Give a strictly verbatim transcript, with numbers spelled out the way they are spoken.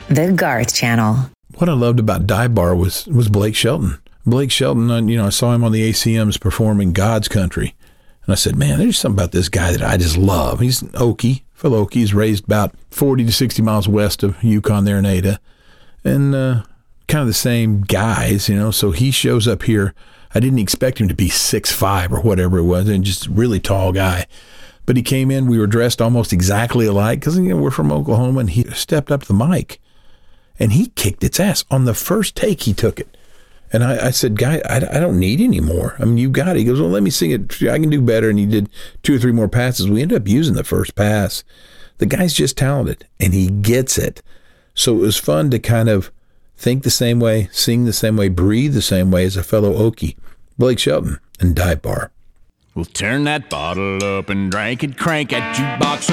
The Garth Channel. What I loved about Dive Bar was was Blake Shelton. Blake Shelton, you know, I saw him on the A C Ms performing God's Country. And I said, man, there's something about this guy that I just love. He's an Okie, fellow Okie. He's raised about forty to sixty miles west of Yukon there in Ada. And uh, kind of the same guys, you know. So he shows up here. I didn't expect him to be six five or whatever it was, and just a really tall guy. But he came in, we were dressed almost exactly alike because, you know, we're from Oklahoma, and he stepped up to the mic. And he kicked its ass. On the first take, he took it. And I, I said, guy, I, I don't need any more. I mean, you got it. He goes, well, let me sing it. I can do better. And he did two or three more passes. We ended up using the first pass. The guy's just talented, and he gets it. So it was fun to kind of think the same way, sing the same way, breathe the same way as a fellow Okie. Blake Shelton and Dive Bar. We'll turn that bottle up and drink it, crank that jukebox